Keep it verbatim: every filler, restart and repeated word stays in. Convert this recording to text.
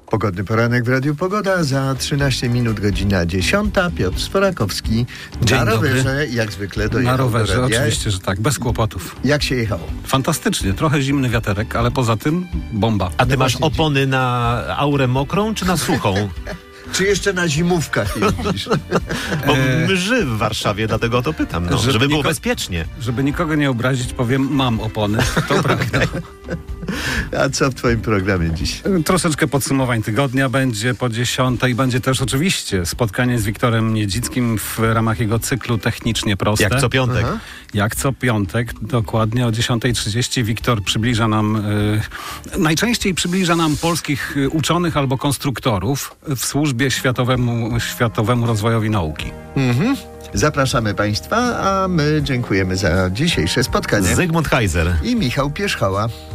Pogodny poranek w Radiu Pogoda. Za trzynaście minut godzina dziesiąta. Piotr Sforakowski Dzień na dobry. rowerze, jak zwykle dojechał Na rowerze, do radia. oczywiście, że tak, bez kłopotów. Jak się jechało? Fantastycznie, trochę zimny wiaterek, ale poza tym bomba. A ty No masz właśnie, opony na aurę mokrą czy na suchą? Czy jeszcze na zimówkach jeździsz? Bo Eee. mży w Warszawie, dlatego to pytam, no, Żeby żeby było niko- bezpiecznie. Żeby nikogo nie obrazić, powiem, mam opony, to prawda. A co w twoim programie dziś? Troszeczkę podsumowań tygodnia będzie po dziesiątej. Będzie też oczywiście spotkanie z Wiktorem Niedzickim w ramach jego cyklu Technicznie Proste. Jak co piątek. Aha. Jak co piątek, dokładnie o dziesiąta trzydzieści Wiktor przybliża nam, y, najczęściej przybliża nam polskich y, uczonych albo konstruktorów w służbie światowemu, światowemu rozwojowi nauki. Mhm. Zapraszamy Państwa, a my dziękujemy za dzisiejsze spotkanie. Zygmunt Heiser. I Michał Pierzchała.